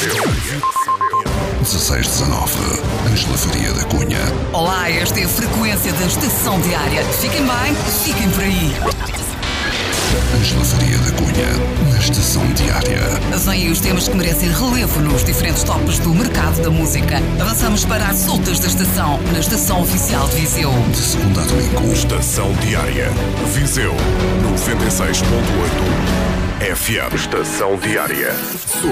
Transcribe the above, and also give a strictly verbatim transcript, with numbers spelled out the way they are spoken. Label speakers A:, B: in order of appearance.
A: dezasseis dezanove, Ângela Faria da Cunha.
B: Olá, esta é a frequência da Estação Diária. Fiquem bem, fiquem por aí.
A: Ângela Faria da Cunha, na Estação Diária.
B: Vêm aí os temas que merecem relevo nos diferentes tops do mercado da música. Avançamos para as soltas da estação, na Estação Oficial de Viseu.
A: De segunda a domingo.
C: Estação Diária, Viseu, noventa e seis ponto oito F M. Estação Diária.